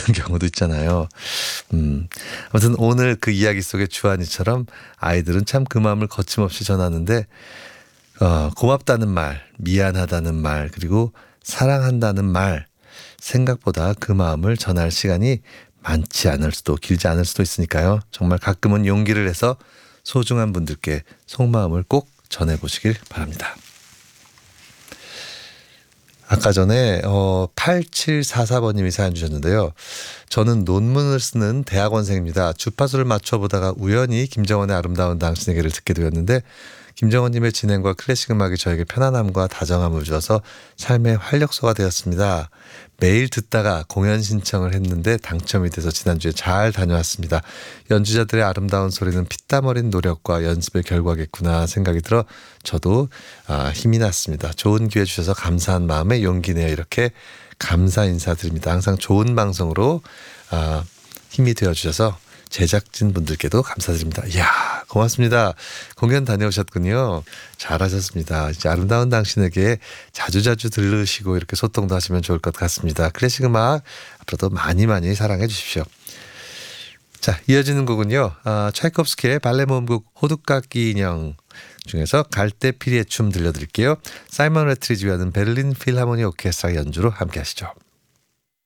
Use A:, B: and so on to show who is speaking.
A: 경우도 있잖아요. 아무튼 오늘 그 이야기 속의 주한이처럼 아이들은 참 그 마음을 거침없이 전하는데 고맙다는 말, 미안하다는 말, 그리고 사랑한다는 말, 생각보다 그 마음을 전할 시간이 많지 않을 수도 길지 않을 수도 있으니까요. 정말 가끔은 용기를 내서 소중한 분들께 속마음을 꼭 전해보시길 바랍니다. 아까 전에 8744번님이 사연 주셨는데요. 저는 논문을 쓰는 대학원생입니다. 주파수를 맞춰보다가 우연히 김정원의 아름다운 당신에게를 듣게 되었는데 김정원님의 진행과 클래식 음악이 저에게 편안함과 다정함을 주어서 삶의 활력소가 되었습니다. 매일 듣다가 공연 신청을 했는데 당첨이 돼서 지난주에 잘 다녀왔습니다. 연주자들의 아름다운 소리는 피땀 어린 노력과 연습의 결과겠구나 생각이 들어 저도 힘이 났습니다. 좋은 기회 주셔서 감사한 마음에 용기 내어 이렇게 감사 인사드립니다. 항상 좋은 방송으로 힘이 되어주셔서 제작진 분들께도 감사드립니다. 이야, 고맙습니다. 공연 다녀오셨군요. 잘하셨습니다. 이제 아름다운 당신에게 자주자주 들으시고 이렇게 소통도 하시면 좋을 것 같습니다. 클래식 음악 앞으로도 많이 많이 사랑해 주십시오. 자, 이어지는 곡은요. 차이콥스키의 발레 모음곡 호두까기 인형 중에서 갈대피리의 춤 들려드릴게요. 사이먼 레트리지와 하는 베를린 필하모니 오케스트라 연주로 함께 하시죠.